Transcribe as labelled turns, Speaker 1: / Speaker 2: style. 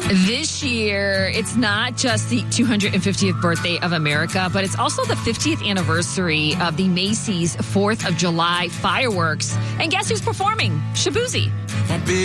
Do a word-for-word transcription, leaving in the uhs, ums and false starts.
Speaker 1: This year, it's not just the two hundred fiftieth birthday of America, but it's also the fiftieth anniversary of the Macy's fourth of July fireworks. And guess who's performing? Shaboozey.